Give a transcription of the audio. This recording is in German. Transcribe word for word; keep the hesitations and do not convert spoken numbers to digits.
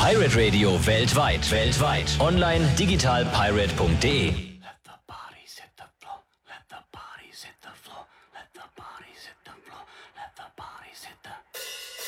Pirate Radio weltweit. Weltweit. Online digital pirate punkt de.